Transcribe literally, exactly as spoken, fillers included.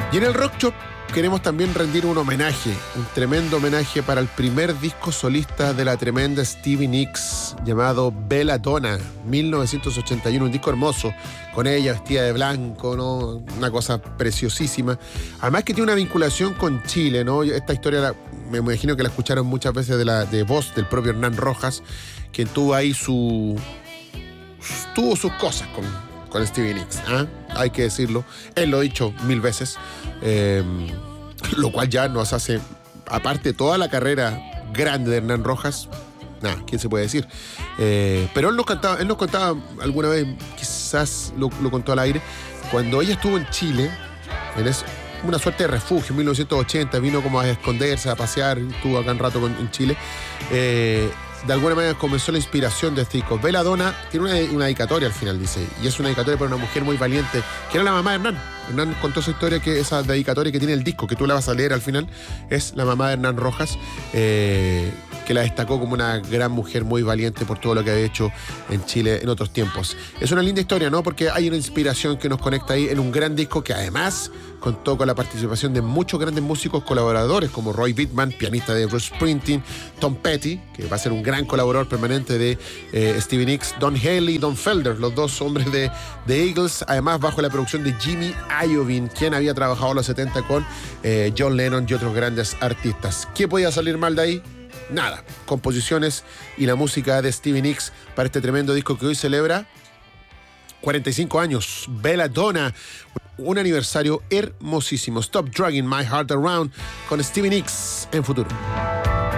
Y en el Rock Shop queremos también rendir un homenaje, un tremendo homenaje para el primer disco solista de la tremenda Stevie Nicks, llamado Belladonna, mil novecientos ochenta y uno, un disco hermoso, con ella vestida de blanco, ¿no? Una cosa preciosísima. Además que tiene una vinculación con Chile, ¿no? Esta historia la, me imagino que la escucharon muchas veces de, la, de voz del propio Hernán Rojas, quien tuvo ahí su... tuvo sus cosas con, con Stevie Nicks, ¿eh? Hay que decirlo. Él lo ha dicho mil veces. Eh, lo cual ya nos hace, aparte de toda la carrera grande de Hernán Rojas, nada, ¿quién se puede decir? Eh, pero él nos, cantaba, él nos contaba alguna vez, quizás lo, lo contó al aire, cuando ella estuvo en Chile, en es, una suerte de refugio en mil novecientos ochenta, vino como a esconderse, a pasear, estuvo acá un rato con, en Chile. Eh, de alguna manera comenzó la inspiración de este disco. Belladonna tiene una, una dedicatoria al final, dice, y es una dedicatoria para una mujer muy valiente, que era la mamá de Hernán. Hernán contó esa historia, que esa dedicatoria que tiene el disco, que tú la vas a leer al final, es la mamá de Hernán Rojas, eh, que la destacó como una gran mujer muy valiente por todo lo que había hecho en Chile en otros tiempos. Es una linda historia, ¿no? Porque hay una inspiración que nos conecta ahí en un gran disco que además contó con la participación de muchos grandes músicos colaboradores, como Roy Bittman, pianista de Bruce Springsteen, Tom Petty, que va a ser un gran colaborador permanente de eh, Stevie Nicks, Don Henley y Don Felder, los dos hombres de, de Eagles, además bajo la producción de Jimmy Iovine, quien había trabajado en los setenta con eh, John Lennon y otros grandes artistas. ¿Qué podía salir mal de ahí? Nada. Composiciones y la música de Stevie Nicks para este tremendo disco que hoy celebra cuarenta y cinco años. Belladonna, un aniversario hermosísimo. Stop Dragging My Heart Around con Stevie Nicks en Futuro.